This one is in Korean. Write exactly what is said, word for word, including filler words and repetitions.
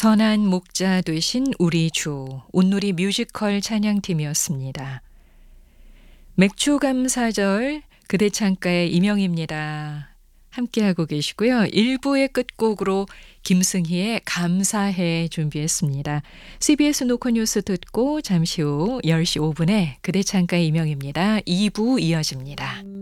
선한 목자 되신 우리 주 온누리 뮤지컬 찬양팀이었습니다. 맥주 감사절 그대 창가의 이명입니다. 함께하고 계시고요. 일 부의 끝곡으로 김승희의 감사해 준비했습니다. 씨비에스 노컷뉴스 듣고 잠시 후 열 시 오 분에 그대 창가의 이명입니다. 이 부 이어집니다.